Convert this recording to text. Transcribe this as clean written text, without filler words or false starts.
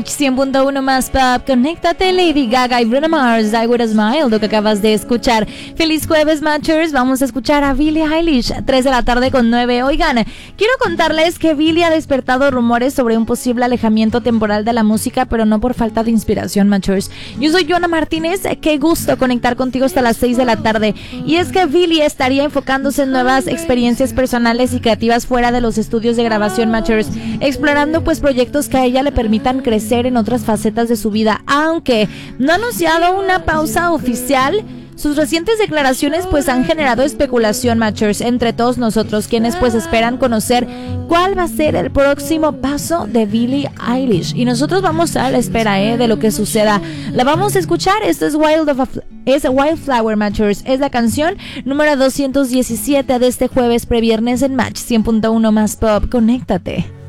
100.1 más pop, conéctate. Lady Gaga y Bruno Mars, Die With A Smile, lo que acabas de escuchar. Feliz jueves, Matchers. Vamos a escuchar a Billie Eilish, 3 de la tarde con 9. Oigan, quiero contarles que Billie ha despertado rumores sobre un posible alejamiento temporal de la música, pero no por falta de inspiración, Matchers. Yo soy Joana Martínez, qué gusto conectar contigo hasta las 6 de la tarde. Y es que Billie estaría enfocándose en nuevas experiencias personales y creativas fuera de los estudios de grabación, Matchers, explorando pues proyectos que a ella le permitan crecer en otras facetas de su vida, aunque no ha anunciado una pausa oficial. Sus recientes declaraciones pues han generado especulación, Matchers, entre todos nosotros, quienes pues esperan conocer cuál va a ser el próximo paso de Billie Eilish, y nosotros vamos a la espera de lo que suceda. La vamos a escuchar. Esto es Wildflower, Matchers. Es la canción número 217 de este jueves previernes en Match 100.1 más pop. Conéctate.